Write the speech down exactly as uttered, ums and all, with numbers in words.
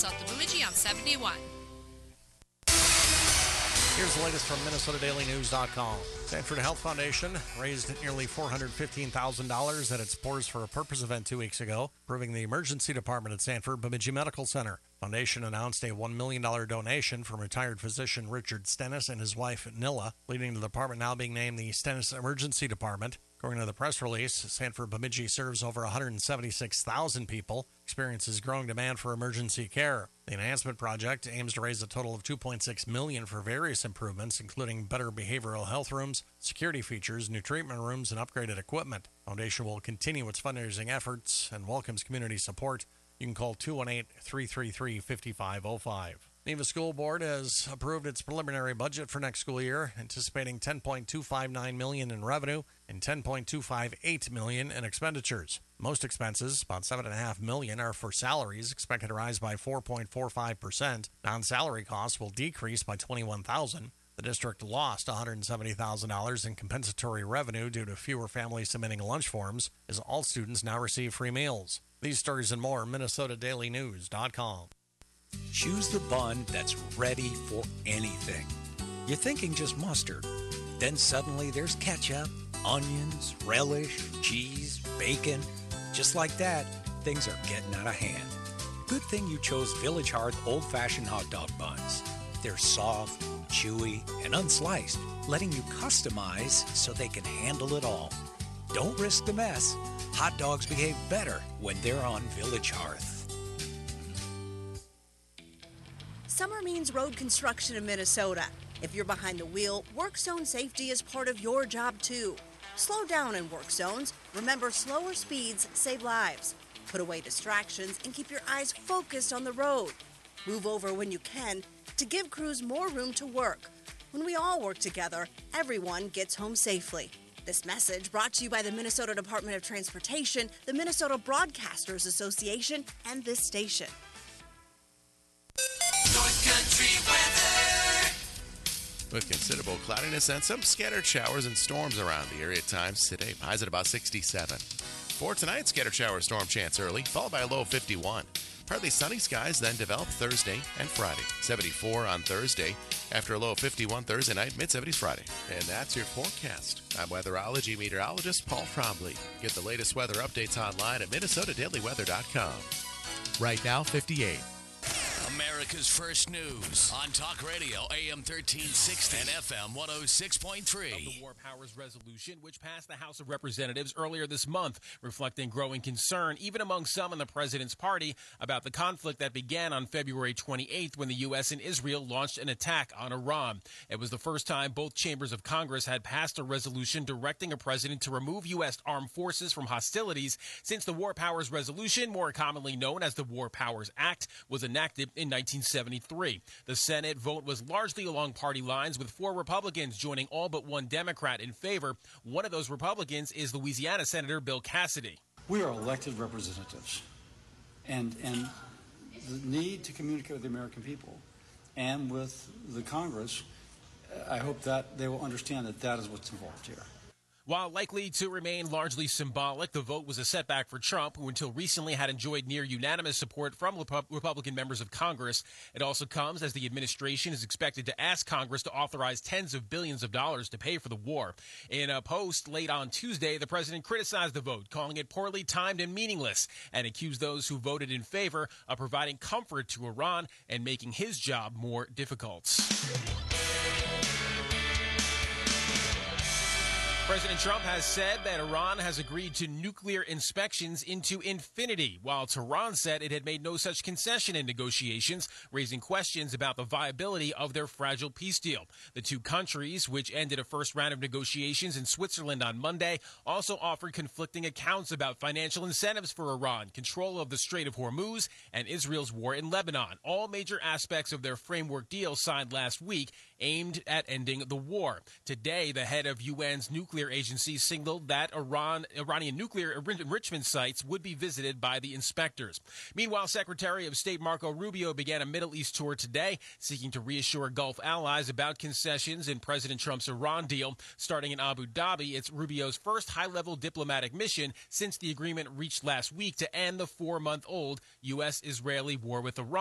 south of Bemidji on seventy-one. Here's the latest from Minnesota Daily News dot com. Sanford Health Foundation raised nearly four hundred fifteen thousand dollars at its Pours for a Purpose event two weeks ago, improving the emergency department at Sanford Bemidji Medical Center. Foundation announced a one million dollars donation from retired physician Richard Stennis and his wife Nilla, leading to the department now being named the Stennis Emergency Department. According to the press release, Sanford Bemidji serves over one hundred seventy-six thousand people, experiences growing demand for emergency care. The enhancement project aims to raise a total of two point six million dollars for various improvements, including better behavioral health rooms, security features, new treatment rooms, and upgraded equipment. The foundation will continue its fundraising efforts and welcomes community support. You can call two one eight, three three three, five five zero five. Neva School Board has approved its preliminary budget for next school year, anticipating ten point two five nine million dollars in revenue and ten point two five eight million dollars in expenditures. Most expenses, about seven point five million dollars, are for salaries, expected to rise by four point four five percent. Non-salary costs will decrease by twenty-one thousand dollars. The district lost one hundred seventy thousand dollars in compensatory revenue due to fewer families submitting lunch forms, as all students now receive free meals. These stories and more, Minnesota Daily News dot com. Choose the bun that's ready for anything. You're thinking just mustard. Then suddenly there's ketchup, onions, relish, cheese, bacon. Just like that, things are getting out of hand. Good thing you chose Village Hearth old-fashioned hot dog buns. They're soft, chewy, and unsliced, letting you customize so they can handle it all. Don't risk the mess. Hot dogs behave better when they're on Village Hearth. Summer means road construction in Minnesota. If you're behind the wheel, work zone safety is part of your job too. Slow down in work zones. Remember, slower speeds save lives. Put away distractions and keep your eyes focused on the road. Move over when you can to give crews more room to work. When we all work together, everyone gets home safely. This message brought to you by the Minnesota Department of Transportation, the Minnesota Broadcasters Association, and this station. North Country weather. With considerable cloudiness and some scattered showers and storms around the area at times today. Highs at about sixty-seven. For tonight, scattered shower storm chance early, followed by a low of fifty-one. Partly sunny skies then develop Thursday and Friday. seventy-four on Thursday, after a low of fifty-one Thursday night, mid-seventies Friday. And that's your forecast. I'm weatherology meteorologist Paul Trombley. Get the latest weather updates online at Minnesota Daily Weather dot com. Right now, fifty-eight. America's First News on Talk Radio, A M thirteen sixty and F M one oh six point three. Of the War Powers Resolution, which passed the House of Representatives earlier this month, reflecting growing concern, even among some in the president's party, about the conflict that began on February twenty-eighth when the U S and Israel launched an attack on Iran. It was the first time both chambers of Congress had passed a resolution directing a president to remove U S armed forces from hostilities since the War Powers Resolution, more commonly known as the War Powers Act, was enacted in nineteen seventy-three. The Senate vote was largely along party lines, with four Republicans joining all but one Democrat in favor. One of those Republicans is Louisiana Senator Bill Cassidy. We are elected representatives, and and the need to communicate with the American people and with the Congress, I hope that they will understand that that is what's involved here. While likely to remain largely symbolic, the vote was a setback for Trump, who until recently had enjoyed near unanimous support from Repu- Republican members of Congress. It also comes as the administration is expected to ask Congress to authorize tens of billions of dollars to pay for the war. In a post late on Tuesday, the president criticized the vote, calling it poorly timed and meaningless, and accused those who voted in favor of providing comfort to Iran and making his job more difficult. President Trump has said that Iran has agreed to nuclear inspections into infinity, while Tehran said it had made no such concession in negotiations, raising questions about the viability of their fragile peace deal. The two countries, which ended a first round of negotiations in Switzerland on Monday, also offered conflicting accounts about financial incentives for Iran, control of the Strait of Hormuz, and Israel's war in Lebanon, all major aspects of their framework deal signed last week aimed at ending the war. Today, the head of U N's nuclear agency signaled that Iran, Iranian nuclear enrichment sites would be visited by the inspectors. Meanwhile, Secretary of State Marco Rubio began a Middle East tour today, seeking to reassure Gulf allies about concessions in President Trump's Iran deal. Starting in Abu Dhabi, it's Rubio's first high-level diplomatic mission since the agreement reached last week to end the four-month-old U S Israeli war with Iran.